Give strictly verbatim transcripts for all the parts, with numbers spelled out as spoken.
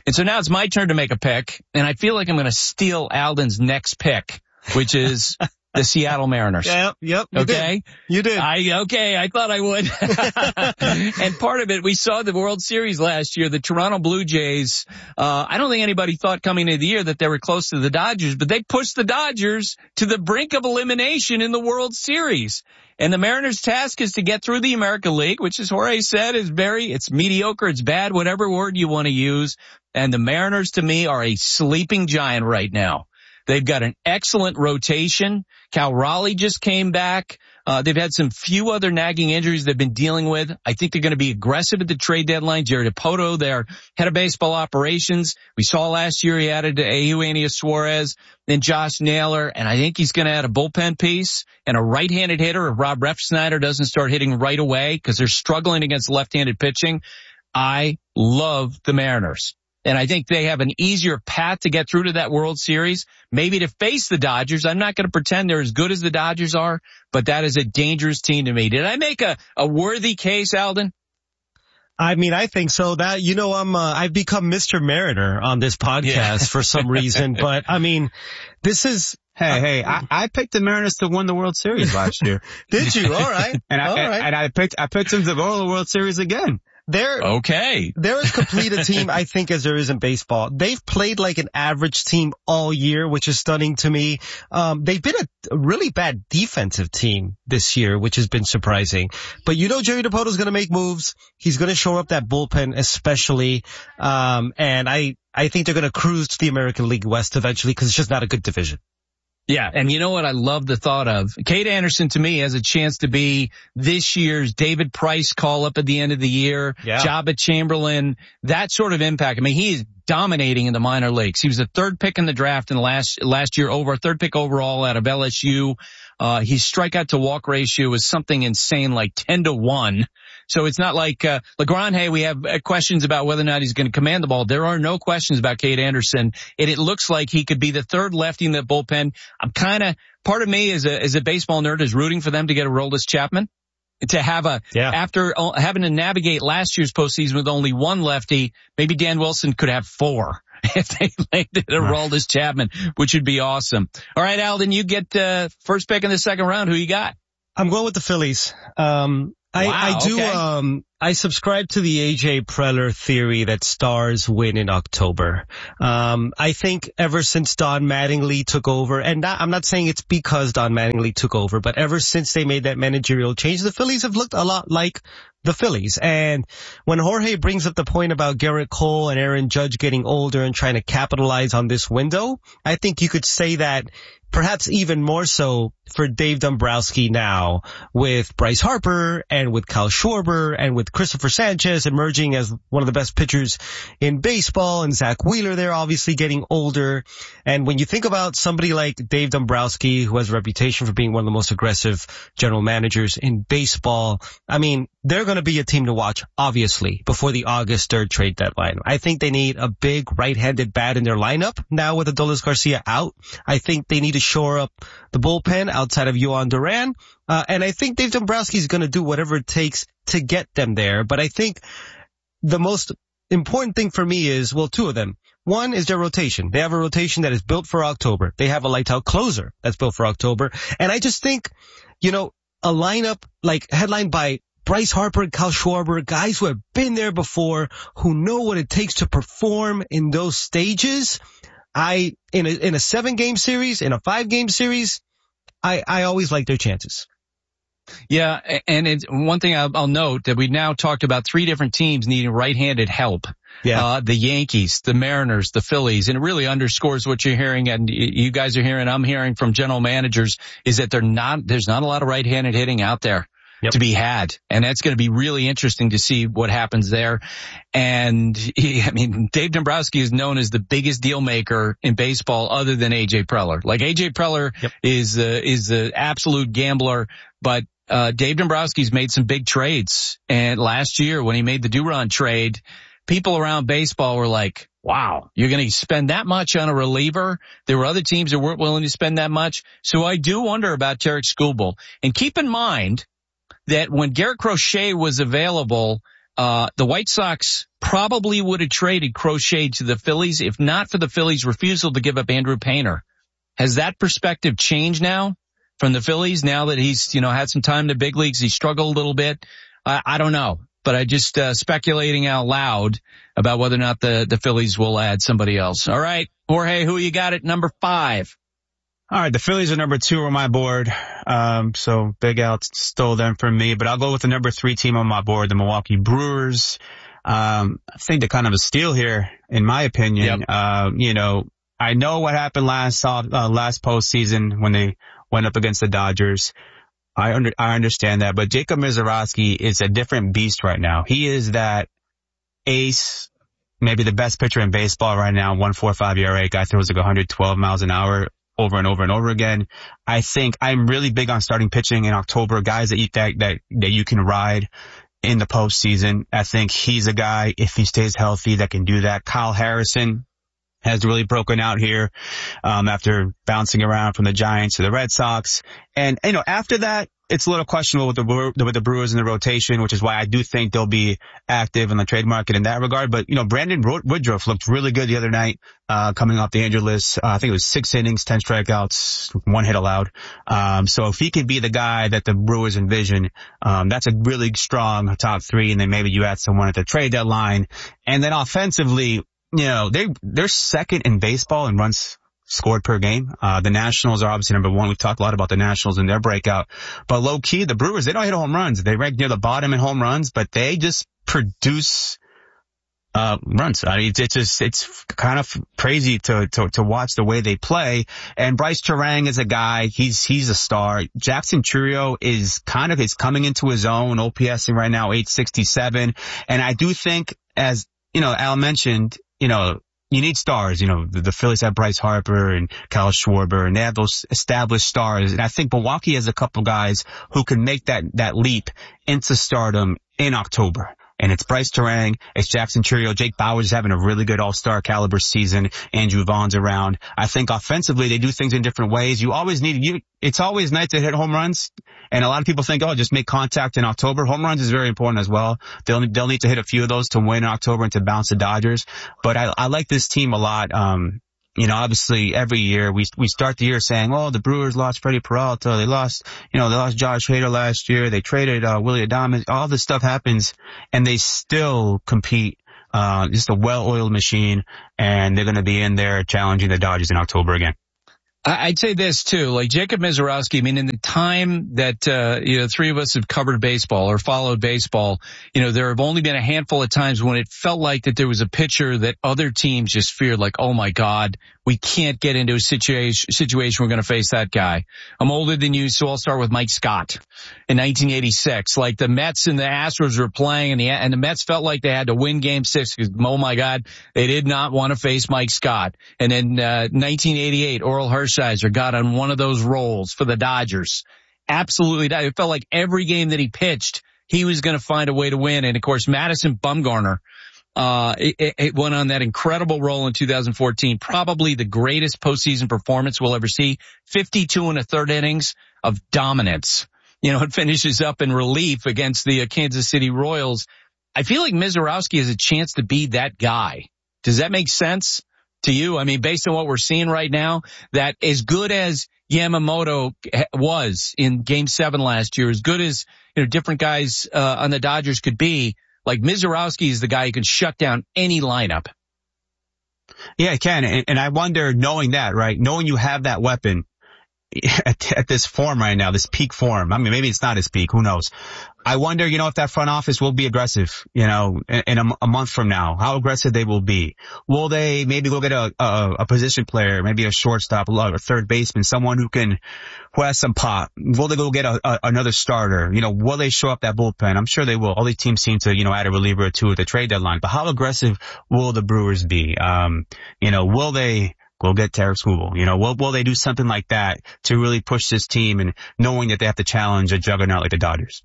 And so now it's my turn to make a pick, and I feel like I'm going to steal Alden's next pick, which is the Seattle Mariners. Yep, yep. You okay? Did. You did. I, okay, I thought I would. And part of it, we saw the World Series last year, the Toronto Blue Jays. Uh, I don't think anybody thought coming into the year that they were close to the Dodgers, but they pushed the Dodgers to the brink of elimination in the World Series. And the Mariners' task is to get through the American League, which, as Jorge said, is very, it's mediocre, it's bad, whatever word you want to use. And the Mariners, to me, are a sleeping giant right now. They've got an excellent rotation. Cal Raleigh just came back. Uh, they've had some few other nagging injuries they've been dealing with. I think they're going to be aggressive at the trade deadline. Jared Dipoto, their head of baseball operations. We saw last year he added Eugenio Suarez, then Josh Naylor, and I think he's going to add a bullpen piece and a right-handed hitter if Rob Refsnyder doesn't start hitting right away because they're struggling against left-handed pitching. I love the Mariners. And I think they have an easier path to get through to that World Series, maybe to face the Dodgers. I'm not going to pretend they're as good as the Dodgers are, but that is a dangerous team to me. Did I make a, a worthy case, Alden? I mean, I think so. That, you know, I'm, uh, I've become Mister Mariner on this podcast yeah. for some reason, but I mean, this is, Hey, uh, hey, I, I picked the Mariners to win the World Series last year. Did you? All right. and I, All right. and I picked, I picked them to go to the World Series again. They're, okay. They're as complete a team, I think, as there is in baseball. They've played like an average team all year, which is stunning to me. Um, they've been a, a really bad defensive team this year, which has been surprising. But you know Jerry Dipoto is going to make moves. He's going to shore up that bullpen especially. Um, and I, I think they're going to cruise to the American League West eventually because it's just not a good division. Yeah, and you know what I love the thought of? Cade Anderson, to me, has a chance to be this year's David Price call-up at the end of the year, yeah. Jabba Chamberlain, that sort of impact. I mean, he is dominating in the minor leagues. He was a third pick in the draft in the last last year, over a third pick overall out of L S U. Uh, his strikeout to walk ratio is something insane, like ten to one. So it's not like, uh, LeGrand, hey, we have questions about whether or not he's going to command the ball. There are no questions about Cade Anderson. And it looks like he could be the third lefty in the bullpen. I'm kind of, part of me as a, as a baseball nerd is rooting for them to get a Aroldis Chapman. To have a, yeah. after having to navigate last year's postseason with only one lefty, maybe Dan Wilson could have four if they landed a Aroldis Chapman, which would be awesome. All right, Alden, you get uh first pick in the second round. Who you got? I'm going with the Phillies. Um, I, wow, I do, okay. um, I subscribe to the A J Preller theory that stars win in October. Um, I think ever since Don Mattingly took over, and not, I'm not saying it's because Don Mattingly took over, but ever since they made that managerial change, the Phillies have looked a lot like the Phillies. And when Jorge brings up the point about Garrett Cole and Aaron Judge getting older and trying to capitalize on this window, I think you could say that perhaps even more so for Dave Dombrowski now with Bryce Harper and with Kyle Schwarber and with Christopher Sanchez emerging as one of the best pitchers in baseball and Zach Wheeler there obviously getting older. And when you think about somebody like Dave Dombrowski, who has a reputation for being one of the most aggressive general managers in baseball, I mean, they're going to be a team to watch, obviously, before the August third trade deadline. I think they need a big right-handed bat in their lineup now with Adolis Garcia out. I think they need to shore up the bullpen outside of Yohan Duran. Uh, and I think Dave Dombrowski is going to do whatever it takes to get them there. But I think the most important thing for me is, well, two of them. One is their rotation. They have a rotation that is built for October. They have a lights-out closer that's built for October. And I just think, you know, a lineup like headlined by Bryce Harper and Kyle Schwarber, guys who have been there before, who know what it takes to perform in those stages. I, in a, in a seven game series, in a five game series, I, I always like their chances. Yeah. And it's one thing I'll, I'll note that we've now talked about three different teams needing right-handed help. Yeah. Uh, the Yankees, the Mariners, the Phillies, and it really underscores what you're hearing and you guys are hearing, I'm hearing from general managers is that they're not, there's not a lot of right-handed hitting out there. Yep. To be had. And that's going to be really interesting to see what happens there. And he, I mean, Dave Dombrowski is known as the biggest deal maker in baseball other than A J Preller. Like A J Preller yep. is, uh, is the absolute gambler, but, uh, Dave Dombrowski's made some big trades. And last year when he made the Duran trade, people around baseball were like, wow, you're going to spend that much on a reliever? There were other teams that weren't willing to spend that much. So I do wonder about Tarek Skubal. And keep in mind, that when Garrett Crochet was available, Uh, the White Sox probably would have traded Crochet to the Phillies if not for the Phillies' refusal to give up Andrew Painter. Has that perspective changed now from the Phillies now that he's, you know, had some time in the big leagues? He struggled a little bit. I, I don't know, but I just, uh, speculating out loud about whether or not the, the Phillies will add somebody else. All right, Jorge, who you got at number five? All right, the Phillies are number two on my board. Um, so Big Al stole them from me, but I'll go with the number three team on my board, the Milwaukee Brewers. Um, I think they're kind of a steal here, in my opinion. Yep. Uh, you know, I know what happened last, uh, last postseason when they went up against the Dodgers. I under, I understand that, but Jacob Misiorowski is a different beast right now. He is that ace, maybe the best pitcher in baseball right now, one point four five E R A, guy throws like one hundred twelve miles an hour over and over and over again. I think I'm really big on starting pitching in October, guys that eat that, that, that you can ride in the postseason. I think he's a guy, if he stays healthy, that can do that. Kyle Harrison has really broken out here, um, after bouncing around from the Giants to the Red Sox. And, you know, after that, it's a little questionable with the, with the Brewers in the rotation, which is why I do think they'll be active in the trade market in that regard. But, you know, Brandon Woodruff looked really good the other night, uh, coming off the injured list. Uh, I think it was six innings, ten strikeouts, one hit allowed. Um, so if he could be the guy that the Brewers envision, um, that's a really strong top three. And then maybe you add someone at the trade deadline. And then offensively, you know, they, they're second in baseball in runs scored per game. Uh, the Nationals are obviously number one. We've talked a lot about the Nationals and their breakout. But low key, the Brewers, they don't hit home runs. They rank near the bottom in home runs, but they just produce, uh, runs. I mean, it's, it's just, it's kind of crazy to, to, to watch the way they play. And Bryce Terang is a guy, he's, he's a star. Jackson Chourio is kind of, is coming into his own, OPSing right now, eight sixty-seven. And I do think, as, you know, Al mentioned, you know, you need stars. You know, the, the Phillies have Bryce Harper and Kyle Schwarber, and they have those established stars. And I think Milwaukee has a couple guys who can make that, that leap into stardom in October. And it's Bryce Terang, it's Jackson Chourio, Jake Bauers is having a really good all-star caliber season, Andrew Vaughn's around. I think offensively they do things in different ways. You always need, you, it's always nice to hit home runs. And a lot of people think, oh, just make contact in October. Home runs is very important as well. They'll, they'll need to hit a few of those to win in October and to bounce the Dodgers. But I, I like this team a lot. Um, You know, obviously every year we, we start the year saying, oh, the Brewers lost Freddie Peralta. They lost, you know, they lost Josh Hader last year. They traded, uh, Willie Adames. All this stuff happens and they still compete. Uh, just a well-oiled machine, and they're going to be in there challenging the Dodgers in October again. I'd say this too, like Jacob Misiorowski, I mean, in the time that, uh, you know, three of us have covered baseball or followed baseball, you know, there have only been a handful of times when it felt like that there was a pitcher that other teams just feared, like, oh my God, we can't get into a situation, situation we're going to face that guy. I'm older than you, so I'll start with Mike Scott in nineteen eighty-six. Like the Mets and the Astros were playing and the, and the Mets felt like they had to win game six because, oh my God, they did not want to face Mike Scott. And then, uh, nineteen eighty-eight, Orel Hershiser got on one of those roles for the Dodgers. Absolutely. It felt like every game that he pitched, he was going to find a way to win. And of course, Madison Bumgarner, uh, it, it went on that incredible role in two thousand fourteen, probably the greatest postseason performance we'll ever see. fifty-two and a third innings of dominance. You know, it finishes up in relief against the uh, Kansas City Royals. I feel like Misiorowski has a chance to be that guy. Does that make sense to you? I mean, based on what we're seeing right now, that as good as Yamamoto was in game seven last year, as good as, you know, different guys, uh, on the Dodgers could be, like Misiorowski is the guy who can shut down any lineup. Yeah, it can. And, and I wonder, knowing that, right, knowing you have that weapon at, at this form right now, this peak form. I mean, maybe it's not his peak. Who knows? I wonder, you know, if that front office will be aggressive, you know, in, in a, a month from now, how aggressive they will be. Will they maybe go get a, a, a position player, maybe a shortstop, a third baseman, someone who can, who has some pop? Will they go get a, a, another starter? You know, will they show up that bullpen? I'm sure they will. All these teams seem to, you know, add a reliever or two at the trade deadline, but how aggressive will the Brewers be? Um, you know, will they go get Tarik Skubal? You know, will, will they do something like that to really push this team, and knowing that they have to challenge a juggernaut like the Dodgers?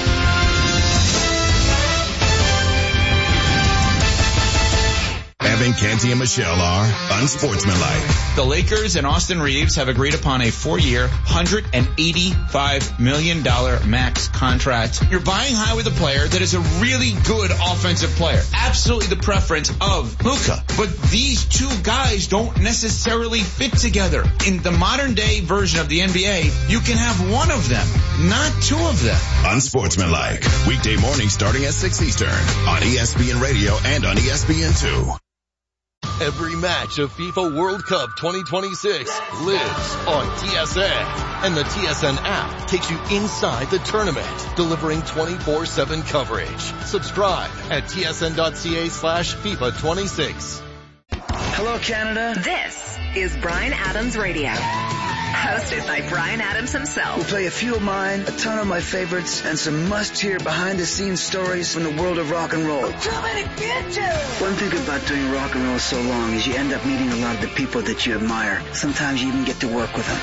Having and Canty and Michelle are unsportsmanlike. The Lakers and Austin Reeves have agreed upon a four-year, one hundred eighty-five million dollars max contract. You're buying high with a player that is a really good offensive player. Absolutely the preference of Luka. But these two guys don't necessarily fit together. In the modern day version of the N B A, you can have one of them, not two of them. Unsportsmanlike. Weekday morning starting at six Eastern on E S P N Radio and on E S P N two. Every match of FIFA World Cup twenty twenty-six lives on T S N. And the T S N app takes you inside the tournament, delivering twenty-four seven coverage. Subscribe at tsn.ca slash FIFA 26. Hello, Canada. This is Bryan Adams Radio. Hosted by Bryan Adams himself. We'll play a few of mine, a ton of my favorites, and some must-hear behind-the-scenes stories from the world of rock and roll. One thing about doing rock and roll so long is you end up meeting a lot of the people that you admire. Sometimes you even get to work with them.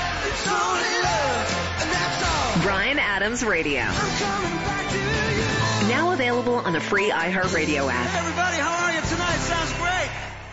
Bryan Adams Radio. Now available on the free iHeartRadio app. Everybody, how are you tonight? Sounds great.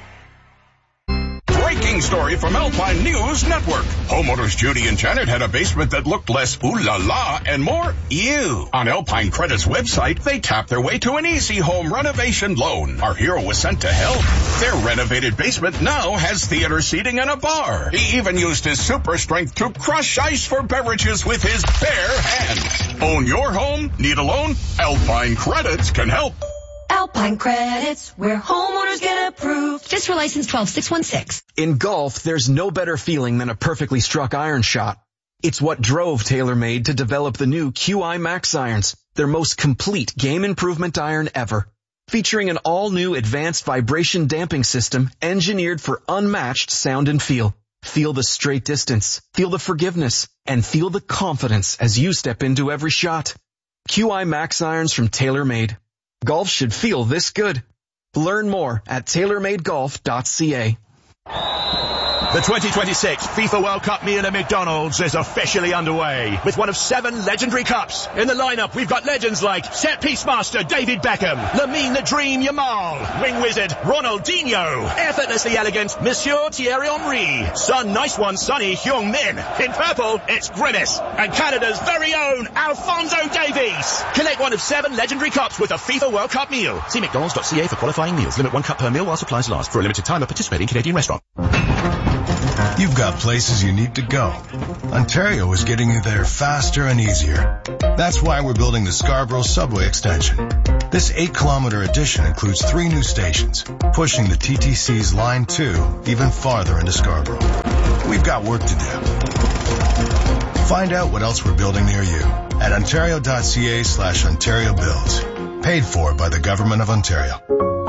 Breaking story from Alpine News Network. Homeowners Judy and Janet had a basement that looked less ooh la la and more ew. On Alpine Credit's website, they tapped their way to an easy home renovation loan. Our hero was sent to help. Their renovated basement now has theater seating and a bar. He even used his super strength to crush ice for beverages with his bare hands. Own your home? Need a loan? Alpine Credits can help. Alpine Credits, where homeowners get approved. Just for license twelve six one six. In golf, there's no better feeling than a perfectly struck iron shot. It's what drove TaylorMade to develop the new Q I Max irons, their most complete game improvement iron ever. Featuring an all-new advanced vibration damping system engineered for unmatched sound and feel. Feel the straight distance, feel the forgiveness, and feel the confidence as you step into every shot. Q I Max irons from TaylorMade. Golf should feel this good. Learn more at tailor made golf dot c a. The twenty twenty-six FIFA World Cup meal at McDonald's is officially underway with one of seven legendary cups. In the lineup, we've got legends like set piece master David Beckham, Lamine the Dream Yamal, wing wizard Ronaldinho, effortlessly elegant Monsieur Thierry Henry, Sun Nice One Sonny Heung-min. In purple, it's Grimace, and Canada's very own Alphonso Davies. Collect one of seven legendary cups with a FIFA World Cup meal. See mcdonalds dot c a for qualifying meals. Limit one cup per meal while supplies last. For a limited time at participating Canadian restaurant. You've got places you need to go. Ontario is getting you there faster and easier. That's why we're building the Scarborough Subway Extension. This eight kilometer addition includes three new stations, pushing the T T C's Line two even farther into Scarborough. We've got work to do. Find out what else we're building near you at ontario dot c a slash Ontario Builds. Paid for by the Government of Ontario.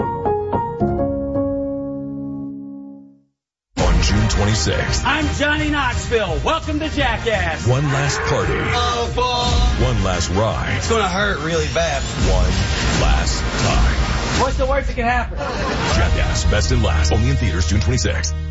June twenty-sixth. I'm Johnny Knoxville. Welcome to Jackass. One last party. Oh, boy. One last ride. It's going to hurt really bad. One last time. What's the worst that can happen? Jackass, best and last. Only in theaters June twenty-sixth.